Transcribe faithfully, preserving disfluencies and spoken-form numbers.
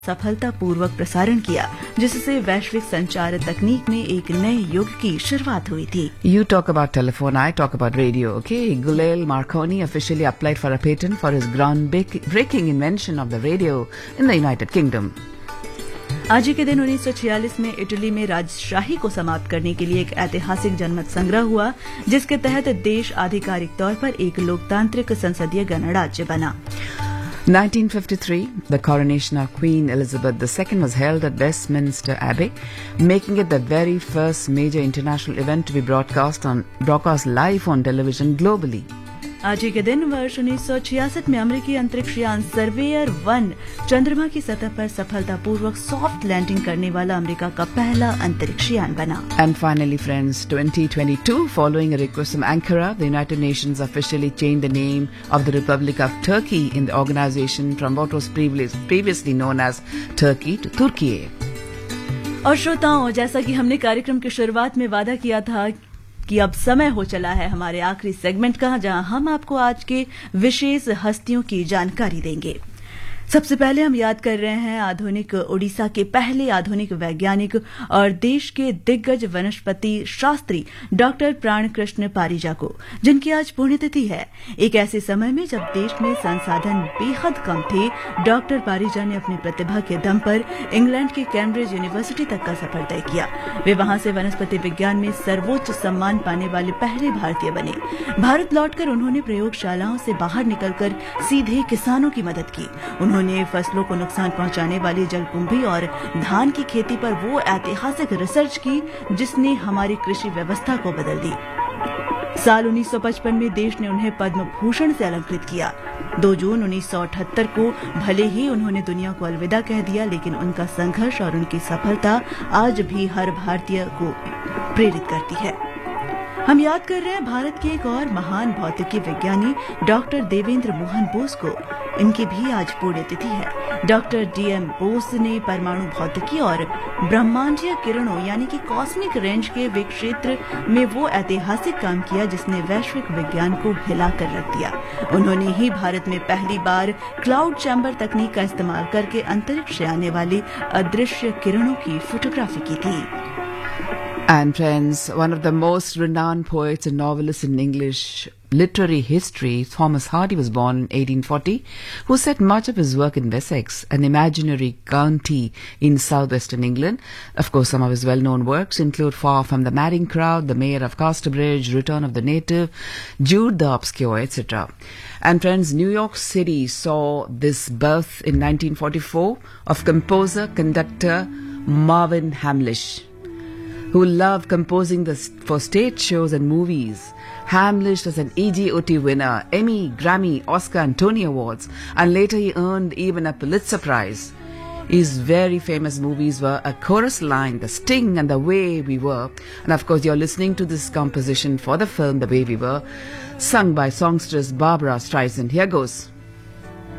सफलतापूर्वक प्रसारण किया, जिससे वैश्विक संचार तकनीक में एक नए युग की शुरुआत हुई थी. You talk about telephone, I talk about radio, okay? Guglielmo Marconi officially applied for a patent for his groundbreaking invention of the radio in the United Kingdom. आज ही के दिन उन्नीस सौ छियालीस में इटली में राजशाही को समाप्त करने के लिए एक ऐतिहासिक जनमत संग्रह हुआ, जिसके तहत देश आधिकारिक तौर पर एक लोकतांत्रिक संसदीय गणराज्य बना. nineteen fifty-three, the coronation of Queen Elizabeth the Second was held at Westminster Abbey, making it the very first major international event to be broadcast on broadcast live on television globally. आज ही के दिन वर्ष उन्नीस सौ छियासठ में अमेरिकी अंतरिक्ष यान सर्वेयर वन चंद्रमा की सतह पर सफलतापूर्वक सॉफ्ट लैंडिंग करने वाला अमेरिका का पहला अंतरिक्ष यान बना. And finally, friends, twenty twenty-two, following a request from Ankara, the United Nations officially changed the name of the Republic of Turkey in the organization from what was previously known as Turkey to Turkiye. और श्रोताओं, जैसा कि हमने कार्यक्रम की शुरुआत में वादा किया था कि अब समय हो चला है हमारे आखिरी सेगमेंट का, जहां हम आपको आज के विशेष हस्तियों की जानकारी देंगे. सबसे पहले हम याद कर रहे हैं आधुनिक ओडिशा के पहले आधुनिक वैज्ञानिक और देश के दिग्गज वनस्पति शास्त्री डॉक्टर प्राणकृष्ण पारिजा को, जिनकी आज पुण्यतिथि है. एक ऐसे समय में जब देश में संसाधन बेहद कम थे, डॉक्टर पारिजा ने अपनी प्रतिभा के दम पर इंग्लैंड की कैम्ब्रिज यूनिवर्सिटी तक का सफर तय किया. वे वहां से वनस्पति विज्ञान में सर्वोच्च सम्मान पाने वाले पहले भारतीय बने. भारत लौटकर उन्होंने प्रयोगशालाओं से बाहर निकलकर सीधे किसानों की मदद की. उन्होंने फसलों को नुकसान पहुंचाने वाली जलकुंभी और धान की खेती पर वो ऐतिहासिक रिसर्च की जिसने हमारी कृषि व्यवस्था को बदल दी. साल उन्नीस सौ पचपन में देश ने उन्हें पद्म भूषण से अलंकृत किया. दो जून उन्नीस सौ अठहत्तर को भले ही उन्होंने दुनिया को अलविदा कह दिया, लेकिन उनका संघर्ष और उनकी सफलता आज भी हर भारतीय को प्रेरित करती है. हम याद कर रहे हैं भारत के एक और महान भौतिकी विज्ञानी डॉक्टर देवेंद्र मोहन बोस को. इनकी भी आज पुण्यतिथि है. डॉक्टर डी एम बोस ने परमाणु भौतिकी और ब्रह्मांडीय किरणों यानी कि कॉस्मिक रेंज के वे क्षेत्र में वो ऐतिहासिक काम किया जिसने वैश्विक विज्ञान को हिलाकर रख दिया. उन्होंने ही भारत में पहली बार क्लाउड चैम्बर तकनीक का इस्तेमाल करके अंतरिक्ष से आने वाली अदृश्य किरणों की फोटोग्राफी की थी. And friends, one of the most renowned poets and novelists in English literary history, Thomas Hardy, was born in eighteen forty, who set much of his work in Wessex, an imaginary county in southwestern England. Of course, some of his well-known works include Far from the Madding Crowd, The Mayor of Casterbridge, Return of the Native, Jude the Obscure, et cetera. And friends, New York City saw this birth in nineteen forty-four of composer, conductor Marvin Hamlisch, who loved composing the, for stage shows and movies. Hamlisch was an E G O T winner, Emmy, Grammy, Oscar and Tony Awards, and later he earned even a Pulitzer Prize. His very famous movies were A Chorus Line, The Sting and The Way We Were. And of course you're listening to this composition for the film The Way We Were, sung by songstress Barbara Streisand. Here goes.